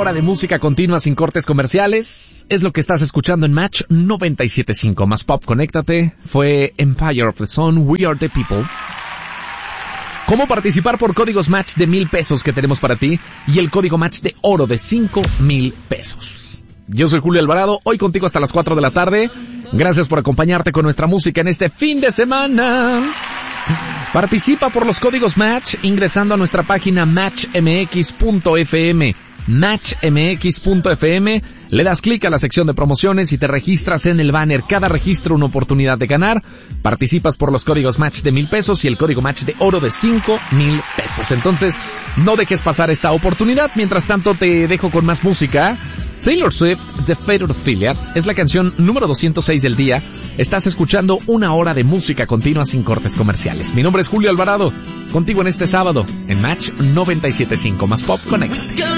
hora de música continua sin cortes comerciales. Es lo que estás escuchando en Match 97.5. Más pop, conéctate. Fue Empire of the Sun, We Are the People. ¿Cómo participar por códigos Match de 1,000 pesos que tenemos para ti? Y el código Match de oro de 5,000 pesos. Yo soy Julio Alvarado, hoy contigo hasta las 4 de la tarde. Gracias por acompañarte con nuestra música en este fin de semana. Participa por los códigos Match ingresando a nuestra página matchmx.fm. matchmx.fm, le das clic a la sección de promociones y te registras en el banner. Cada registro una oportunidad de ganar. Participas por los códigos Match de 1,000 pesos y el código Match de oro de 5,000 pesos. Entonces, no dejes pasar esta oportunidad. Mientras tanto, te dejo con más música. Taylor Swift, The Fate of Philia, es la canción número 206 del día. Estás escuchando una hora de música continua sin cortes comerciales. Mi nombre es Julio Alvarado, contigo en este sábado, en Match 97.5. Más pop, conéctate.